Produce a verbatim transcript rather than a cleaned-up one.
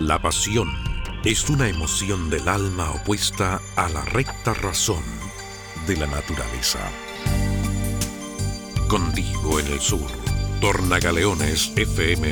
La pasión es una emoción del alma opuesta a la recta razón de la naturaleza. Contigo en el sur, Tornagaleones F M